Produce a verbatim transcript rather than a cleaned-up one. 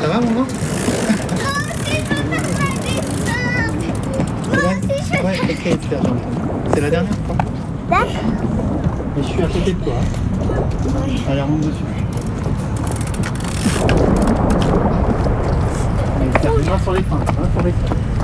Ça va, maman? Ouais, ok, super gentil. C'est la dernière fois. Et je suis à côté de toi. Allez, remonte dessus. Allez, serre les mains sur les freins. Hein, sur les freins.